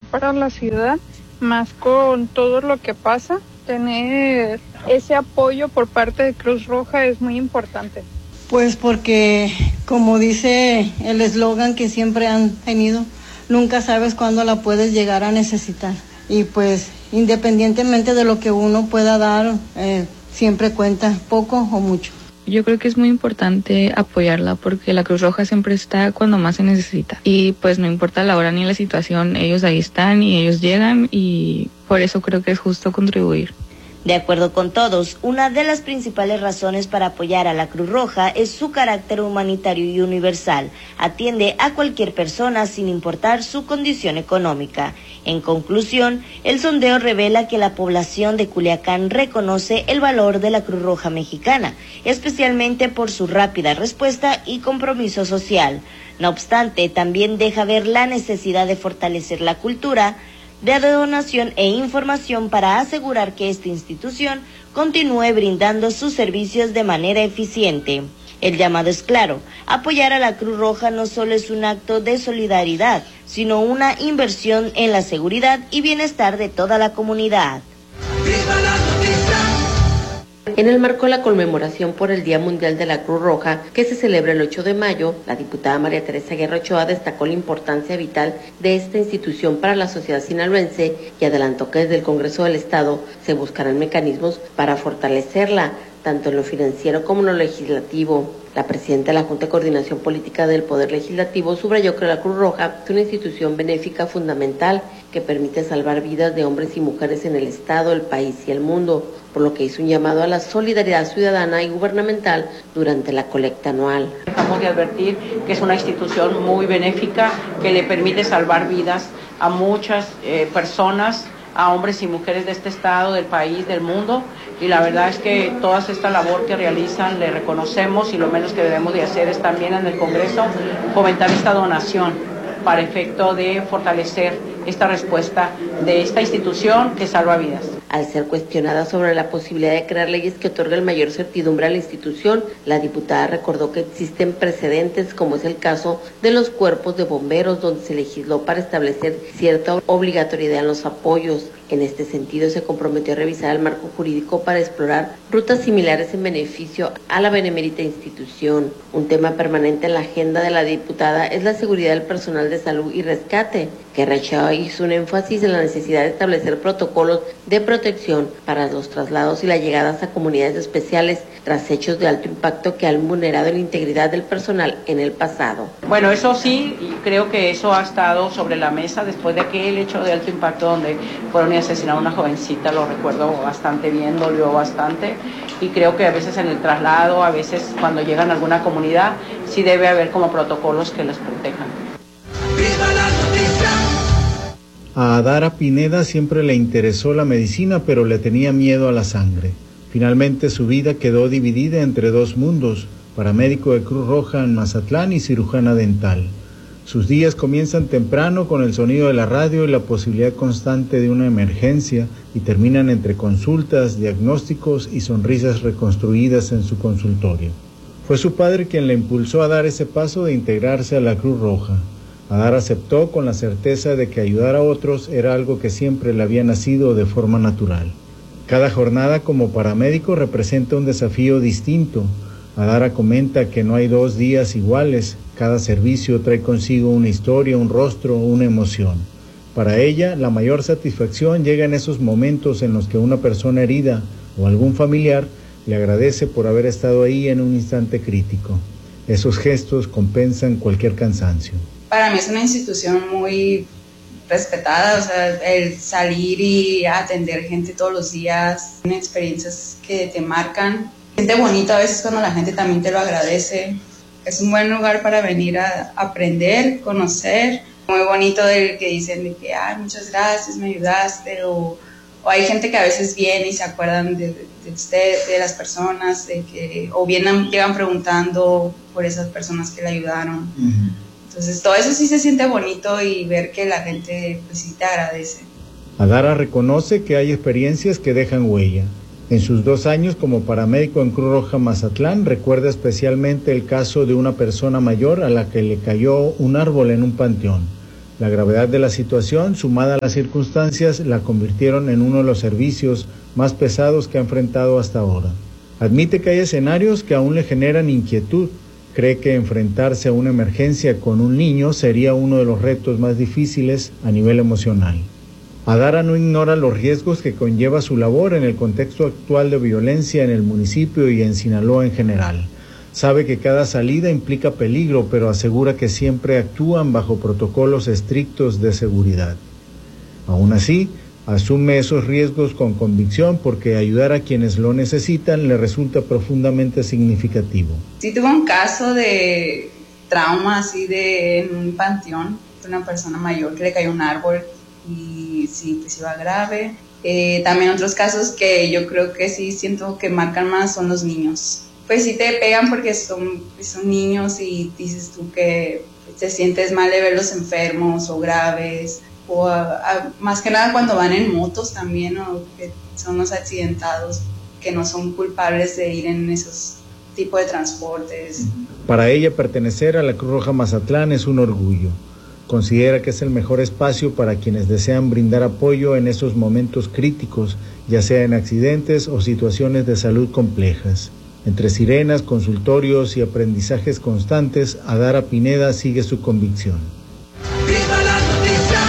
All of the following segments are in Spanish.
para la ciudad, más con todo lo que pasa. Tener ese apoyo por parte de Cruz Roja es muy importante. Pues porque, como dice el eslogan que siempre han tenido, nunca sabes cuándo la puedes llegar a necesitar. Y pues, independientemente de lo que uno pueda dar, siempre cuenta, poco o mucho. Yo creo que es muy importante apoyarla porque la Cruz Roja siempre está cuando más se necesita. Y pues no importa la hora ni la situación, ellos ahí están y ellos llegan y por eso creo que es justo contribuir. De acuerdo con todos, una de las principales razones para apoyar a la Cruz Roja es su carácter humanitario y universal. Atiende a cualquier persona sin importar su condición económica. En conclusión, el sondeo revela que la población de Culiacán reconoce el valor de la Cruz Roja mexicana, especialmente por su rápida respuesta y compromiso social. No obstante, también deja ver la necesidad de fortalecer la cultura de donación e información para asegurar que esta institución continúe brindando sus servicios de manera eficiente. El llamado es claro: apoyar a la Cruz Roja no solo es un acto de solidaridad, sino una inversión en la seguridad y bienestar de toda la comunidad. ¡Viva la noticia! En el marco de la conmemoración por el Día Mundial de la Cruz Roja, que se celebra el 8 de mayo, la diputada María Teresa Guerra Ochoa destacó la importancia vital de esta institución para la sociedad sinaloense y adelantó que desde el Congreso del Estado se buscarán mecanismos para fortalecerla, tanto en lo financiero como en lo legislativo. La presidenta de la Junta de Coordinación Política del Poder Legislativo subrayó que la Cruz Roja es una institución benéfica fundamental que permite salvar vidas de hombres y mujeres en el Estado, el país y el mundo, por lo que hizo un llamado a la solidaridad ciudadana y gubernamental durante la colecta anual. Dejamos de advertir que es una institución muy benéfica que le permite salvar vidas a muchas personas, a hombres y mujeres de este estado, del país, del mundo, y la verdad es que toda esta labor que realizan le reconocemos y lo menos que debemos de hacer es también en el Congreso fomentar esta donación para efecto de fortalecer esta respuesta de esta institución que salva vidas. Al ser cuestionada sobre la posibilidad de crear leyes que otorguen mayor certidumbre a la institución, la diputada recordó que existen precedentes, como es el caso de los cuerpos de bomberos, donde se legisló para establecer cierta obligatoriedad en los apoyos. En este sentido, se comprometió a revisar el marco jurídico para explorar rutas similares en beneficio a la benemérita institución. Un tema permanente en la agenda de la diputada es la seguridad del personal de salud y rescate, que Ochoa hizo un énfasis en la necesidad de establecer protocolos de protección para los traslados y las llegadas a comunidades especiales tras hechos de alto impacto que han vulnerado la integridad del personal en el pasado. Bueno, eso sí, y creo que eso ha estado sobre la mesa después de aquel hecho de alto impacto donde fueron y asesinaron a una jovencita, lo recuerdo bastante bien, dolió bastante, y creo que a veces en el traslado, a veces cuando llegan a alguna comunidad, sí debe haber como protocolos que les protejan. ¡Viva la noticia! A Adara Pineda siempre le interesó la medicina, pero le tenía miedo a la sangre. Finalmente su vida quedó dividida entre dos mundos, paramédico de Cruz Roja en Mazatlán y cirujana dental. Sus días comienzan temprano con el sonido de la radio y la posibilidad constante de una emergencia y terminan entre consultas, diagnósticos y sonrisas reconstruidas en su consultorio. Fue su padre quien le impulsó a dar ese paso de integrarse a la Cruz Roja. Adara aceptó con la certeza de que ayudar a otros era algo que siempre le había nacido de forma natural. Cada jornada como paramédico representa un desafío distinto. Adara comenta que no hay 2 días iguales, cada servicio trae consigo una historia, un rostro, una emoción. Para ella, la mayor satisfacción llega en esos momentos en los que una persona herida o algún familiar le agradece por haber estado ahí en un instante crítico. Esos gestos compensan cualquier cansancio. Para mí es una institución muy respetada, o sea, el salir y atender gente todos los días, son experiencias que te marcan. Siente bonito a veces cuando la gente también te lo agradece. Es un buen lugar para venir a aprender, conocer. Muy bonito el que dicen de que, muchas gracias, me ayudaste, o hay gente que a veces viene y se acuerdan de usted, de las personas, de que, o llegan preguntando por esas personas que le ayudaron. Uh-huh. Entonces todo eso sí se siente bonito y ver que la gente pues sí te agradece. Adara reconoce que hay experiencias que dejan huella. En sus 2 años como paramédico en Cruz Roja Mazatlán, recuerda especialmente el caso de una persona mayor a la que le cayó un árbol en un panteón. La gravedad de la situación, sumada a las circunstancias, la convirtieron en uno de los servicios más pesados que ha enfrentado hasta ahora. Admite que hay escenarios que aún le generan inquietud. Cree que enfrentarse a una emergencia con un niño sería uno de los retos más difíciles a nivel emocional. Adara no ignora los riesgos que conlleva su labor en el contexto actual de violencia en el municipio y en Sinaloa en general. Sabe que cada salida implica peligro, pero asegura que siempre actúan bajo protocolos estrictos de seguridad. Aún así, asume esos riesgos con convicción porque ayudar a quienes lo necesitan le resulta profundamente significativo. Sí, tuve un caso de trauma así en un panteón de una persona mayor que le cayó un árbol y sí, pues iba grave. También otros casos que yo creo que sí siento que marcan más son los niños. Pues sí te pegan porque son niños y dices tú que te sientes mal de verlos enfermos o graves, o más que nada cuando van en motos también, o que son los accidentados, que no son culpables de ir en esos tipos de transportes. Para ella, pertenecer a la Cruz Roja Mazatlán es un orgullo. Considera que es el mejor espacio para quienes desean brindar apoyo en esos momentos críticos, ya sea en accidentes o situaciones de salud complejas. Entre sirenas, consultorios y aprendizajes constantes, Adara Pineda sigue su convicción. ¡Viva la noticia!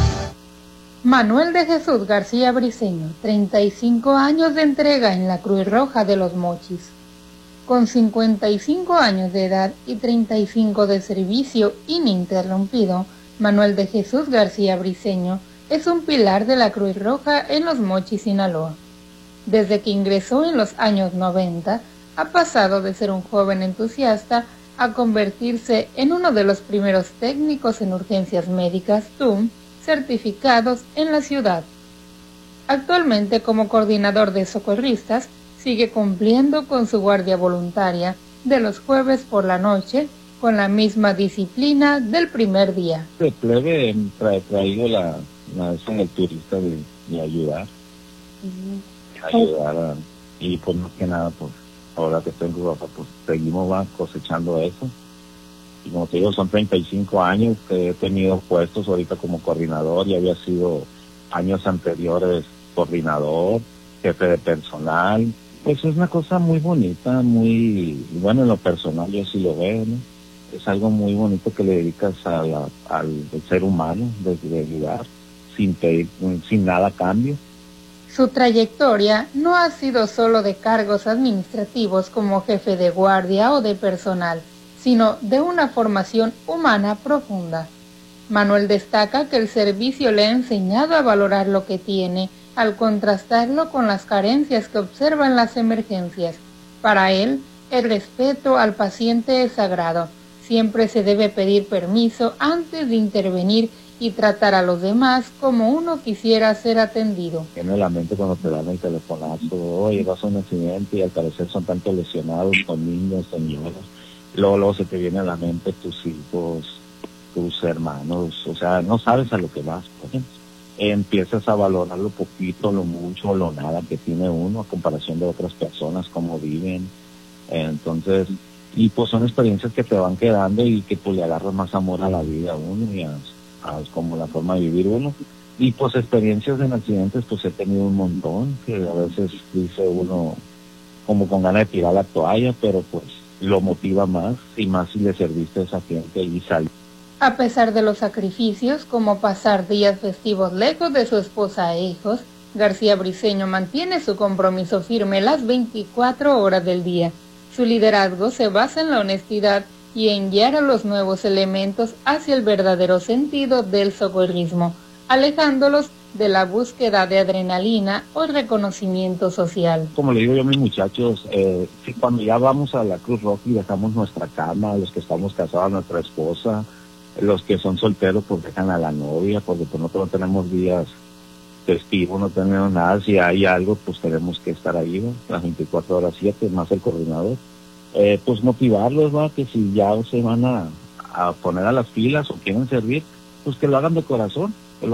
Manuel de Jesús García Briceño, 35 años de entrega en la Cruz Roja de Los Mochis. Con 55 años de edad y 35 de servicio ininterrumpido, Manuel de Jesús García Briceño es un pilar de la Cruz Roja en Los Mochis, Sinaloa. Desde que ingresó en los años 90, ha pasado de ser un joven entusiasta a convertirse en uno de los primeros técnicos en urgencias médicas TUM certificados en la ciudad. Actualmente, como coordinador de socorristas, sigue cumpliendo con su guardia voluntaria de los jueves por la noche con la misma disciplina del primer día. De plebe traído el turista de ayudar. Y pues más que nada, pues ahora que estoy en Cruz Roja, pues seguimos cosechando eso. Y como te digo, son 35 años que he tenido puestos ahorita como coordinador, y había sido años anteriores coordinador, jefe de personal. Pues es una cosa muy bonita, muy bueno en lo personal, yo sí lo veo, ¿no? Es algo muy bonito que le dedicas al ser humano, de ayudar, sin pedir, sin nada a cambio. Su trayectoria no ha sido solo de cargos administrativos como jefe de guardia o de personal, sino de una formación humana profunda. Manuel destaca que el servicio le ha enseñado a valorar lo que tiene, al contrastarlo con las carencias que observa en las emergencias. Para él, el respeto al paciente es sagrado. Siempre se debe pedir permiso antes de intervenir y tratar a los demás como uno quisiera ser atendido. Tiene la mente cuando te dan el telefonazo, oye, vas a un accidente y al parecer son tantos lesionados con niños, señoras. Luego se te viene a la mente tus hijos, tus hermanos, o sea, no sabes a lo que vas, por ejemplo. Empiezas a valorar lo poquito, lo mucho, lo nada que tiene uno a comparación de otras personas, cómo viven. Entonces, y pues son experiencias que te van quedando y que pues le agarras más amor a la vida a uno y a como la forma de vivir uno. Y pues experiencias en accidentes pues he tenido un montón, que a veces dice uno como con ganas de tirar la toalla, pero pues lo motiva más, y más si le serviste a esa gente y salir. A pesar de los sacrificios, como pasar días festivos lejos de su esposa e hijos, García Briceño mantiene su compromiso firme las 24 horas del día. Su liderazgo se basa en la honestidad y en guiar a los nuevos elementos hacia el verdadero sentido del socorrismo, alejándolos de la búsqueda de adrenalina o reconocimiento social. Como le digo yo a mis muchachos, cuando ya vamos a la Cruz Roja y dejamos nuestra cama, los que estamos casados, nuestra esposa, los que son solteros pues dejan a la novia, porque pues nosotros no tenemos días festivos, no tenemos nada. Si hay algo, pues tenemos que estar ahí, ¿no? Las 24 horas 7, más el coordinador. Pues motivarlos, ¿no? Que si ya se van a poner a las filas o quieren servir, pues que lo hagan de corazón,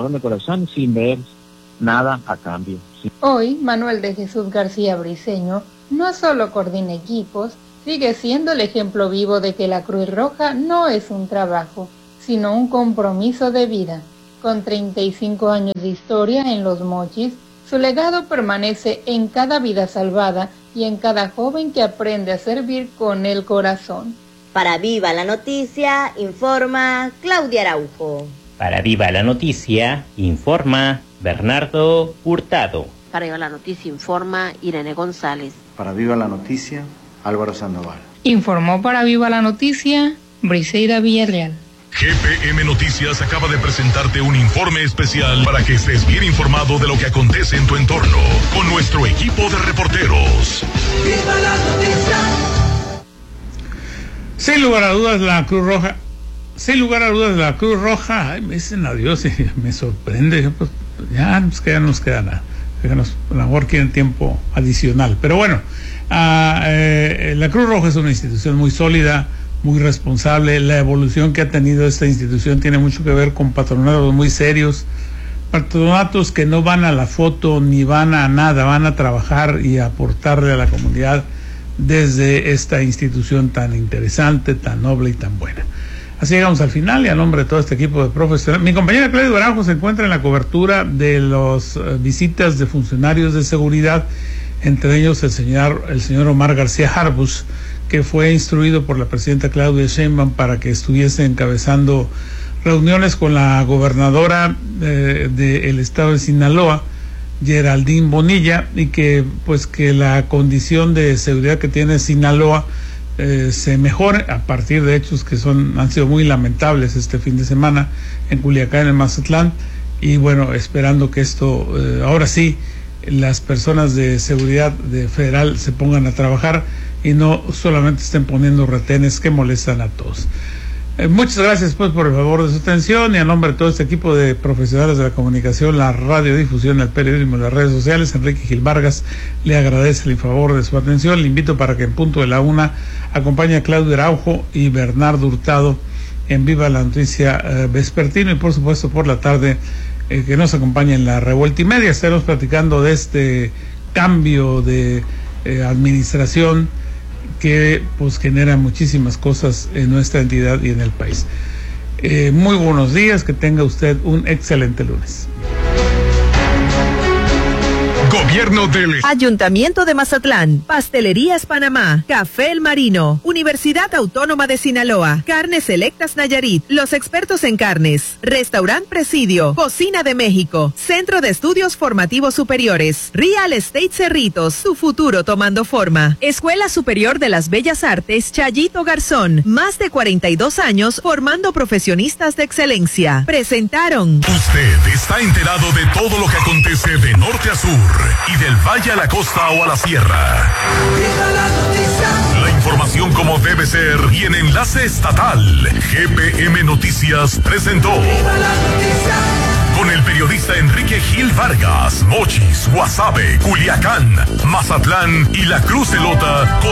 sin ver nada a cambio. Sí. Hoy, Manuel de Jesús García Briceño no solo coordina equipos, sigue siendo el ejemplo vivo de que la Cruz Roja no es un trabajo, sino un compromiso de vida. Con 35 años de historia en Los Mochis, su legado permanece en cada vida salvada y en cada joven que aprende a servir con el corazón. Para Viva la Noticia, informa Claudia Araujo. Para Viva la Noticia, informa Bernardo Hurtado. Para Viva la Noticia, informa Irene González. Para Viva la Noticia, Álvaro Sandoval. Informó para Viva la Noticia, Briseida Villarreal. GPM Noticias acaba de presentarte un informe especial para que estés bien informado de lo que acontece en tu entorno, con nuestro equipo de reporteros. ¡Viva la noticia! Sin lugar a dudas, la Cruz Roja, ay, me dicen adiós y me sorprende, pues ya nos queda nada. A lo mejor quieren tiempo adicional, pero bueno, la Cruz Roja es una institución muy sólida, muy responsable. La evolución que ha tenido esta institución tiene mucho que ver con patronatos muy serios, patronatos que no van a la foto ni van a nada, van a trabajar y a aportarle a la comunidad desde esta institución tan interesante, tan noble y tan buena. Así llegamos al final y a nombre de todo este equipo de profesionales. Mi compañera Claudia Araujo se encuentra en la cobertura de las visitas de funcionarios de seguridad, entre ellos el señor Omar García Harbus, que fue instruido por la presidenta Claudia Sheinbaum para que estuviese encabezando reuniones con la gobernadora del estado de Sinaloa, Geraldine Bonilla, y que la condición de seguridad que tiene Sinaloa se mejore a partir de hechos que han sido muy lamentables este fin de semana en Culiacán, en Mazatlán, y bueno, esperando que esto ahora sí las personas de seguridad federal se pongan a trabajar y no solamente estén poniendo retenes que molestan a todos. Muchas gracias por el favor de su atención, y a nombre de todo este equipo de profesionales de la comunicación, la radiodifusión, el periodismo y las redes sociales, Enrique Gil Vargas le agradece el favor de su atención. Le invito para que en punto de la 1 acompañe a Claudia Araujo y Bernardo Hurtado en Viva la Noticia vespertino, y por supuesto por la tarde que nos acompañe en la Revuelta y Media. Estaremos platicando de este cambio de administración que genera muchísimas cosas en nuestra entidad y en el país. Muy buenos días, que tenga usted un excelente lunes. Gobierno del Ayuntamiento de Mazatlán, Pastelerías Panamá, Café El Marino, Universidad Autónoma de Sinaloa, Carnes Selectas Nayarit, los expertos en carnes, Restaurant Presidio, Cocina de México, Centro de Estudios Formativos Superiores, Real Estate Cerritos, tu futuro tomando forma, Escuela Superior de las Bellas Artes Chayito Garzón, más de 42 años formando profesionistas de excelencia. Presentaron. Usted está enterado de todo lo que acontece de norte a sur y del valle a la costa o a la sierra. ¡Viva la noticia! La información como debe ser y en enlace estatal. GPM Noticias presentó. ¡Viva la noticia! Con el periodista Enrique Gil Vargas, Mochis, Guasave, Culiacán, Mazatlán y la Cruz Elota.